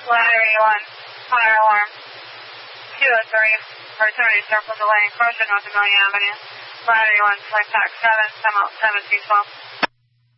181, fire alarm. 203, returning circle delay, approaching North Amelia Avenue. 181, flight pack 7, 7 212.